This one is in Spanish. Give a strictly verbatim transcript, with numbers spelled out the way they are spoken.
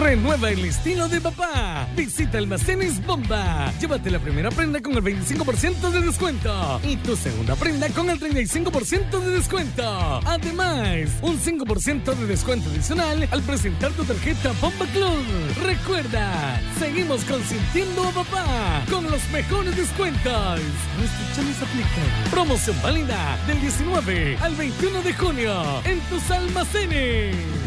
Renueva el estilo de papá. Visita Almacenes Bomba. Llévate la primera prenda con el veinticinco por ciento de descuento y tu segunda prenda con el treinta y cinco por ciento de descuento. Además, un cinco por ciento de descuento adicional al presentar tu tarjeta Bomba Club. Recuerda, seguimos consintiendo a papá con los mejores descuentos. Restricciones aplican. Promoción válida del diecinueve al veintiuno de junio en tus almacenes.